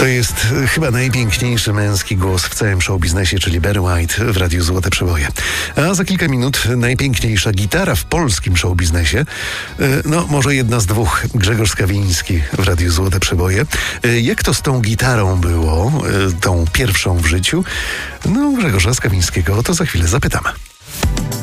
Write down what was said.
To jest chyba najpiękniejszy męski głos w całym showbiznesie, czyli Barry White w Radiu Złote Przeboje. A za kilka minut najpiękniejsza gitara w polskim showbiznesie. No, może jedna z dwóch. Grzegorz Skawiński w Radiu Złote Przeboje. Jak to z tą gitarą było, tą pierwszą w życiu? No, Grzegorza Skawińskiego o to za chwilę zapytam.